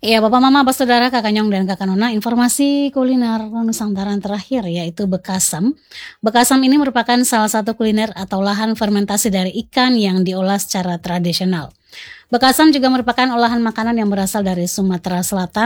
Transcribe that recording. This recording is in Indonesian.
Iya, Bapak, Mama, Saudara, Kakak Nyong, dan Kakak Nona, informasi kuliner Nusantara yang terakhir yaitu bekasam. Bekasam ini merupakan salah satu kuliner atau lahan fermentasi dari ikan yang diolah secara tradisional. Bekasam juga merupakan olahan makanan yang berasal dari Sumatera Selatan.